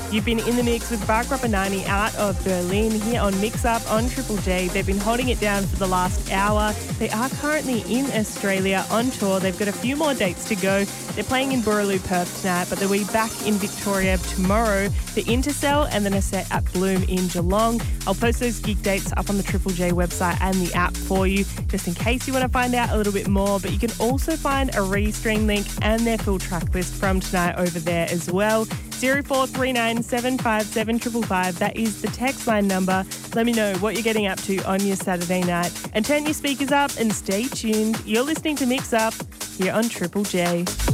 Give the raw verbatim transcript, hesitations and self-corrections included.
You've been in the mix with Bar Ninety out of Berlin here on Mix Up on Triple J. They've been holding it down for the last hour. They are currently in Australia on tour. They've got a few more dates to go. They're playing in Boorloo, Perth tonight, but they'll be back in Victoria tomorrow for Intercell and then a set at Bloom in Geelong. I'll post those gig dates up on the Triple J website and the app for you, just in case you want to find out a little bit more. But you can also find a Restream link and their full track list from tonight over there as well. zero four three nine seven five seven five five five. That is the text line number. Let me know what you're getting up to on your Saturday night. And turn your speakers up and stay tuned. You're listening to Mix Up here on Triple J.